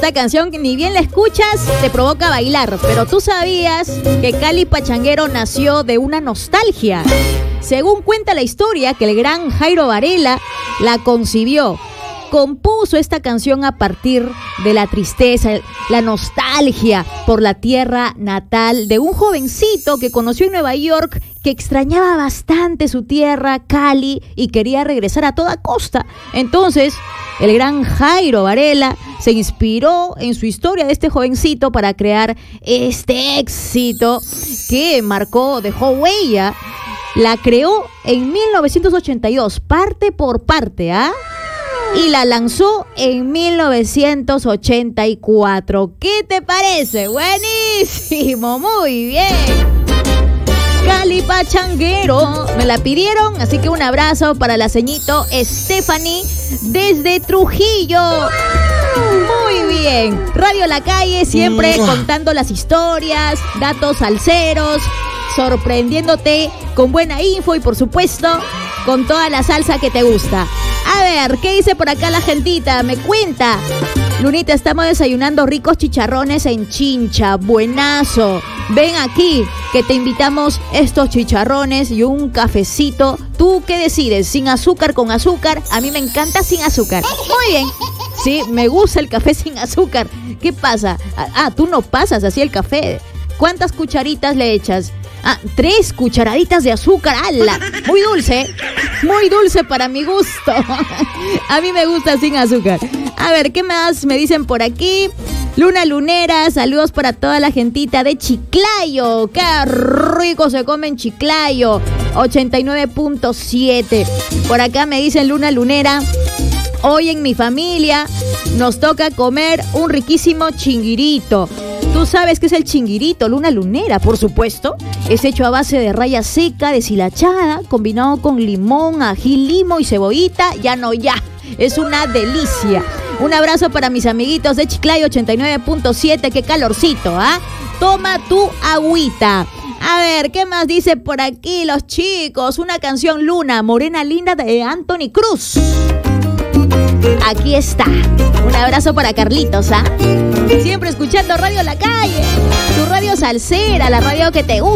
Esta canción, ni bien la escuchas, te provoca bailar. Pero tú sabías que Cali Pachanguero nació de una nostalgia. Según cuenta la historia, que el gran Jairo Varela la concibió. Compuso esta canción a partir de la tristeza, la nostalgia por la tierra natal de un jovencito que conoció en Nueva York, que extrañaba bastante su tierra, Cali, y quería regresar a toda costa. Entonces, el gran Jairo Varela se inspiró en su historia de este jovencito para crear este éxito que dejó huella. La creó en 1982, parte por parte, ¿ah? Y la lanzó en 1984. ¿Qué te parece? Buenísimo, muy bien. Cali Pachanguero, me la pidieron, así que un abrazo para la ceñito Stephanie desde Trujillo. Muy bien. Radio La Calle, siempre contando las historias, datos salseros, sorprendiéndote con buena info y, por supuesto, con toda la salsa que te gusta. A ver, ¿qué dice por acá la gentita? Me cuenta. Lunita, estamos desayunando ricos chicharrones en Chincha. Buenazo. Ven aquí, que te invitamos estos chicharrones y un cafecito. ¿Tú qué decides? ¿Sin azúcar, con azúcar? A mí me encanta sin azúcar. Muy bien. Sí, me gusta el café sin azúcar. ¿Qué pasa? Tú no pasas así el café. ¿Cuántas cucharitas le echas? 3 cucharaditas de azúcar. ¡Hala! Muy dulce para mi gusto. A mí me gusta sin azúcar. A ver, ¿qué más me dicen por aquí? Luna Lunera, saludos para toda la gentita de Chiclayo. ¡Qué rico se come en Chiclayo! 89.7. Por acá me dicen Luna Lunera, hoy en mi familia nos toca comer un riquísimo chinguirito. ¿Tú sabes qué es el chinguirito, Luna Lunera? Por supuesto. Es hecho a base de raya seca, deshilachada, combinado con limón, ají, limo y cebollita. Ya. Es una delicia. Un abrazo para mis amiguitos de Chiclayo 89.7. Qué calorcito, ¿ah? Toma tu agüita. A ver, ¿qué más dice por aquí los chicos? Una canción, Luna, Morena Linda, de Anthony Cruz. Aquí está. Un abrazo para Carlitos, ¿ah? Siempre escuchando Radio La Calle, tu radio salsera, la radio que te gusta.